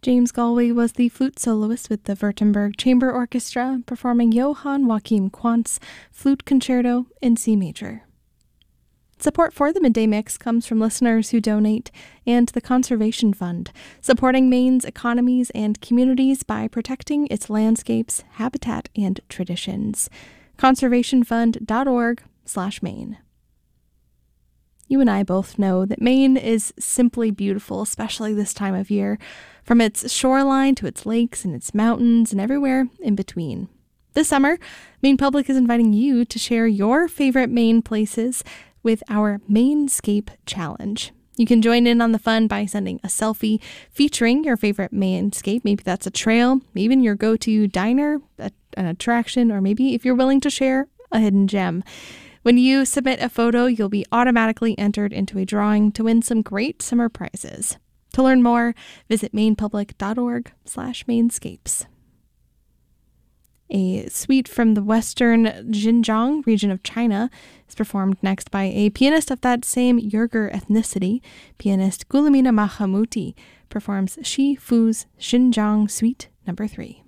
James Galway was the flute soloist with the Württemberg Chamber Orchestra, performing Johann Joachim Quant's Flute Concerto in C major. Support for the Midday Mix comes from listeners who donate and the Conservation Fund, supporting Maine's economies and communities by protecting its landscapes, habitat, and traditions. conservationfund.org/Maine. You and I both know that Maine is simply beautiful, especially this time of year, from its shoreline to its lakes and its mountains and everywhere in between. This summer, Maine Public is inviting you to share your favorite Maine places with our Mainescape Challenge. You can join in on the fun by sending a selfie featuring your favorite Mainescape. Maybe that's a trail, even your go-to diner, an attraction, or maybe if you're willing to share, a hidden gem. When you submit a photo, you'll be automatically entered into a drawing to win some great summer prizes. To learn more, visit mainepublic.org/Mainescapes. A suite from the western Xinjiang region of China is performed next by a pianist of that same Uyghur ethnicity. Pianist Gulamina Mahamuti performs Shi Fu's Xinjiang Suite No. 3.